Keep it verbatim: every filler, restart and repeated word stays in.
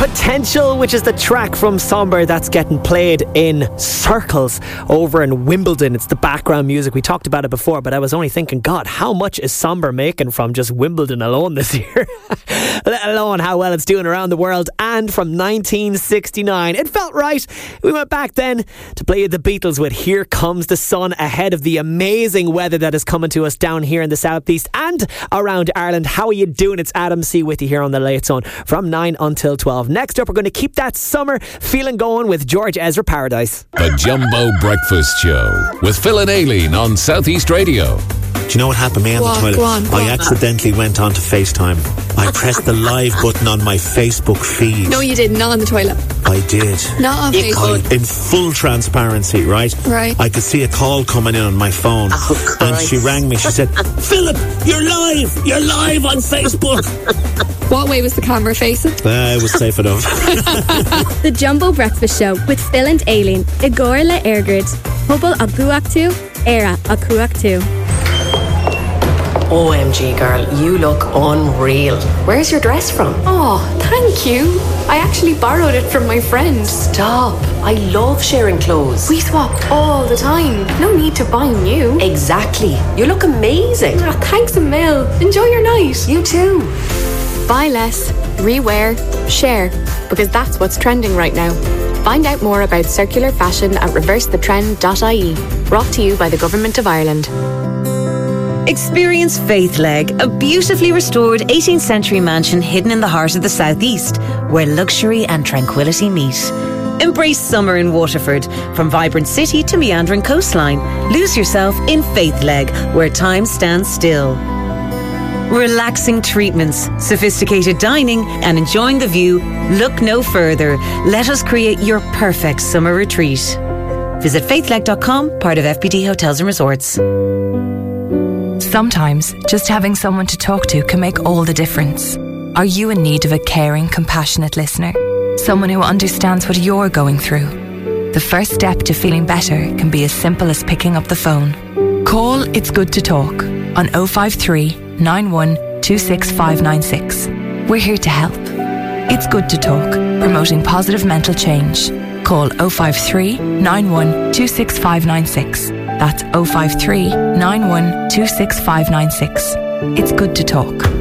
Potential, which is the track from Somber that's getting played in circles over in Wimbledon. It's the background music. We talked about it before, but I was only thinking, God, how much is Somber making from just Wimbledon alone this year? Let alone how well it's doing around the world. And from nineteen sixty-nine, it felt right. We went back then to play the Beatles with Here Comes the Sun, ahead of the amazing weather that is coming to us down here in the southeast and around Ireland. How are you doing? It's Adam C with you here on the Late Zone from nine until twelve. Next up, we're going to keep that summer feeling going with George Ezra Paradise. The Jumbo Breakfast Show with Phil and Aileen on Southeast Radio. Do you know what happened to me on go the on, toilet? Go on, go I on. accidentally went onto FaceTime. I pressed the live button on my Facebook feed. No, you did not on the toilet. I did. Not on Facebook. I, in full transparency, right? Right. I could see a call coming in on my phone. Oh, and she rang me. She said, Philip, you're live. You're live on Facebook. What way was the camera facing? Uh, I was safe enough. The Jumbo Breakfast Show with Phil and Aileen. Igor le Ergrid. Hubble a Guaktu. Era a Kuaktu. O M G, girl, you look unreal. Where's your dress from? Oh, thank you. I actually borrowed it from my friend. Stop. I love sharing clothes. We swap all the time. No need to buy new. Exactly. You look amazing. Oh, thanks a mil. Enjoy your night. You too. Buy less, rewear, share, because that's what's trending right now. Find out more about circular fashion at reverse the trend dot I E. Brought to you by the Government of Ireland. Experience Faithleg, a beautifully restored eighteenth century mansion hidden in the heart of the southeast, where luxury and tranquility meet. Embrace summer in Waterford. From vibrant city to meandering coastline, lose yourself in Faithleg, where time stands still. Relaxing treatments, sophisticated dining, and enjoying the view. Look no further. Let us create your perfect summer retreat. Visit faithleg dot com, part of F B D Hotels and Resorts. Sometimes, just having someone to talk to can make all the difference. Are you in need of a caring, compassionate listener? Someone who understands what you're going through? The first step to feeling better can be as simple as picking up the phone. Call It's Good to Talk on oh five three, nine one two six five nine six. We're here to help. It's Good to Talk, promoting positive mental change. Call oh five three, nine one two six five nine six. That's oh five three, nine one two six five nine six. It's Good to Talk.